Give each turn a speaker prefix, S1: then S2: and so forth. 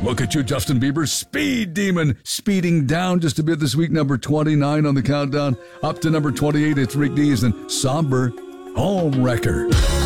S1: Look at you, Justin Bieber, Speed Demon, speeding down just a bit this week, number 29 on the countdown. Up to number 28, it's Rick Dees and Somber Home Wrecker.